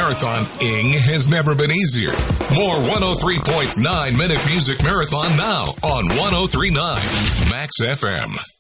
Marathon-ing has never been easier. More 103.9 Minute Music Marathon now on 103.9 Max FM.